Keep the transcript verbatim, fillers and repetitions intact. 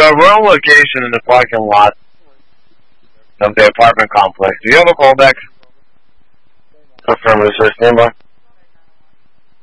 Uh, we're on location in the parking lot of the apartment complex. Do you have a callback? Affirmative, sir. Stand by.